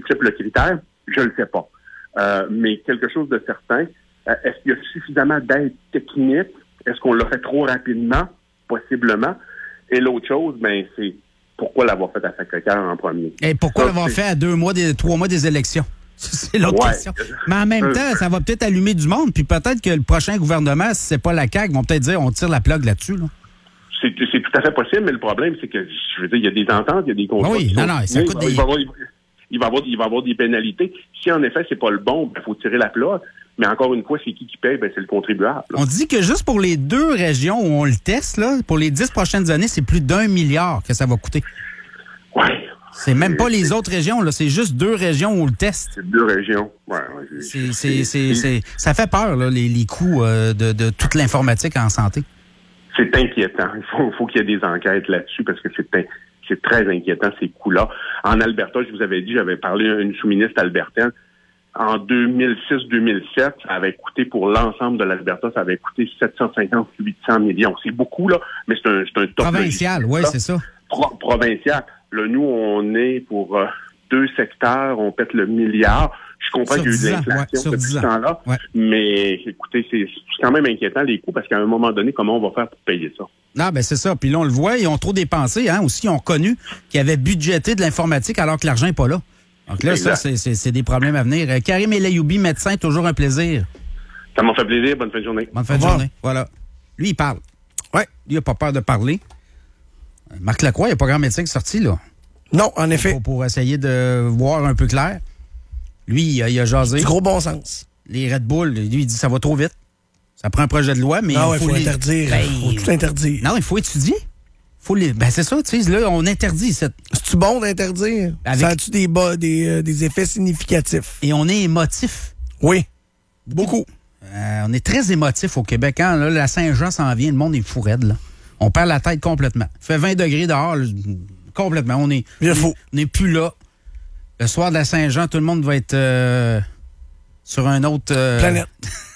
multiples critères? Je le sais pas. Mais quelque chose de certain, est-ce qu'il y a suffisamment d'aide technique? Est-ce qu'on l'a fait trop rapidement? Possiblement. Et l'autre chose, c'est pourquoi l'avoir fait à Sacré-Cœur en premier? Et pourquoi l'avoir fait à 3 mois des élections? C'est l'autre question. Mais en même temps, ça va peut-être allumer du monde, puis peut-être que le prochain gouvernement, si c'est pas la CAQ, vont peut-être dire on tire la plug là-dessus. Là. C'est tout à fait possible, mais le problème, c'est que, je veux dire, il y a des ententes, il y a des contrats. Oui, ça coûte des... Il va y avoir des pénalités. Si, en effet, c'est pas le bon, il faut tirer la plug. Mais encore une fois, c'est qui paye? C'est le contribuable. Là. On dit que juste pour les 2 régions où on le teste, là, pour les 10 prochaines années, c'est plus d'1 milliard que ça va coûter. Oui. C'est même pas les autres régions, là. C'est juste 2 régions où on le teste. C'est 2 régions. Ouais. Ça fait peur, là, les coûts de toute l'informatique en santé. C'est inquiétant. Il faut qu'il y ait des enquêtes là-dessus parce que c'est très inquiétant, ces coûts-là. En Alberta, je vous avais dit, j'avais parlé à une sous-ministre albertaine. En 2006-2007, ça avait coûté pour l'ensemble de l'Alberta, ça avait coûté 750-800 millions. C'est beaucoup, là, mais c'est un top. Provincial, oui, c'est ça. Provincial. Là, nous, on est pour 2 secteurs, on pète le milliard. Je comprends qu'il y a eu de l'inflation depuis ce temps-là, mais écoutez, c'est quand même inquiétant les coûts parce qu'à un moment donné, comment on va faire pour payer ça? Non, c'est ça. Puis là, on le voit, ils ont trop dépensé, hein. Aussi, ils ont connu qu'ils avaient budgété de l'informatique alors que l'argent n'est pas là. Donc là, exact. Ça, c'est des problèmes à venir. Karim Elayoubi, médecin, toujours un plaisir. Ça m'a fait plaisir. Bonne fin de journée. Bonne fin de journée. Voilà. Lui, il parle. Ouais. Lui, il n'a pas peur de parler. Marc Lacroix, il n'y a pas grand médecin qui est sorti, là. Non, en effet. Pour essayer de voir un peu clair. Lui, il a jasé. Du gros bon sens. Les Red Bull, lui, il dit ça va trop vite. Ça prend un projet de loi, mais il faut interdire. Il faut tout interdire. Non, il faut étudier. C'est ça, tu sais, là, on interdit cette... C'est-tu bon d'interdire? Ça a-tu des effets significatifs? Et on est émotif. Oui, beaucoup. On est très émotif au Québec. Quand là, la Saint-Jean s'en vient, le monde est fou raide, là. On perd la tête complètement. Il fait 20 degrés dehors, là, complètement. On n'est plus là. Le soir de la Saint-Jean, tout le monde va être sur un autre... planète.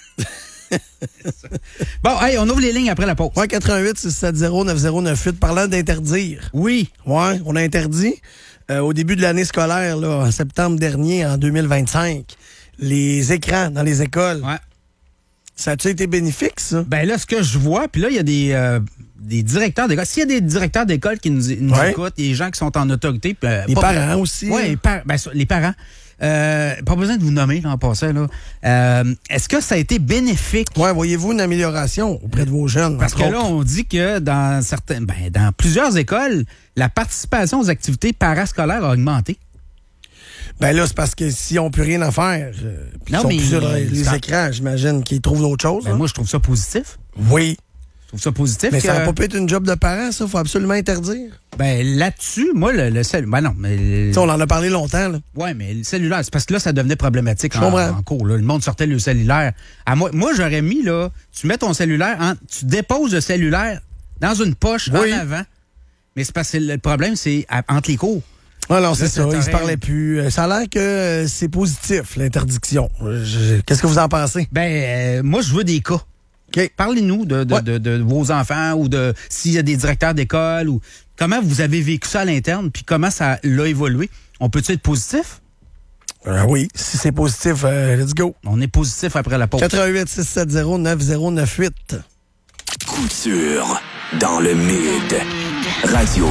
Bon, hey, on ouvre les lignes après la pause. 88-670-9098. Parlant d'interdire. Oui. Ouais, on a interdit au début de l'année scolaire, là, en septembre dernier, en 2025, les écrans dans les écoles. Ouais. Ça a-tu été bénéfique, ça? Ben là, ce que je vois, puis là, il y a des directeurs d'école. S'il y a des directeurs d'école qui nous écoutent, des gens qui sont en autorité. Les parents aussi. Oui, les parents. Pas besoin de vous nommer en passant. Là. Est-ce que ça a été bénéfique? Oui, voyez-vous une amélioration auprès de vos jeunes? Parce que là, on dit que dans plusieurs écoles, la participation aux activités parascolaires a augmenté. Ben là, c'est parce que si on peut rien en faire, puis ils sont plus sur les écrans, j'imagine qu'ils trouvent d'autres choses. Ben moi, je trouve ça positif. Oui. Je trouve ça positif. Mais ça va pas peut-être une job de parent, ça? Faut absolument interdire. Ben là-dessus, moi, le cellulaire... Ben non, mais... on en a parlé longtemps, là. Oui, mais le cellulaire, c'est parce que là, ça devenait problématique en cours. Là. Le monde sortait le cellulaire. Moi, j'aurais mis, là, tu mets ton cellulaire, tu déposes le cellulaire dans une poche en avant. Mais c'est parce que le problème, c'est entre les cours. Alors, c'est ça. Ils se parlaient plus. Ça a l'air que c'est positif, l'interdiction. Qu'est-ce que vous en pensez? Ben, moi, je veux des cas. Okay. Parlez-nous de vos enfants ou de s'il y a des directeurs d'école ou comment vous avez vécu ça à l'interne puis comment ça l'a évolué. On peut-tu être positif? Oui, si c'est positif, let's go. On est positif après la pause. 88-670-9098. Couture dans le mid. Radio.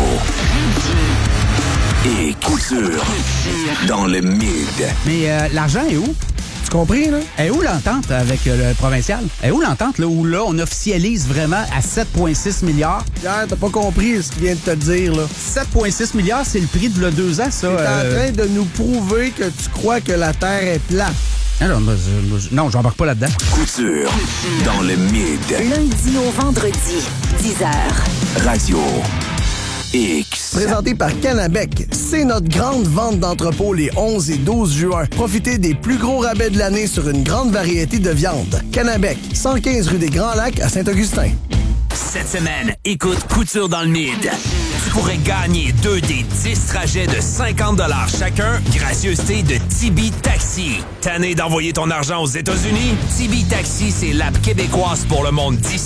Et couture dans le mid. Mais l'argent est où? Tu compris, là? Et où l'entente avec le provincial? Et où l'entente, là, où là, on officialise vraiment à 7,6 milliards? Pierre, t'as pas compris ce qu'il vient de te dire, là. 7,6 milliards, c'est le prix de 2 ans, ça. T'es en train de nous prouver que tu crois que la Terre est plate. Non, j'embarque pas là-dedans. Couture dans le mid. Lundi au vendredi, 10h. Radio X. Présenté par Canabec, c'est notre grande vente d'entrepôt les 11 et 12 juin. Profitez des plus gros rabais de l'année sur une grande variété de viande. Canabec, 115 rue des Grands Lacs à Saint-Augustin. Cette semaine, écoute Couture dans le mid. Tu pourrais gagner 2 des 10 trajets de 50 $ chacun, gracieuseté de Tibi Taxi. Tanné d'envoyer ton argent aux États-Unis? Tibi Taxi, c'est l'app québécoise pour le monde d'ici.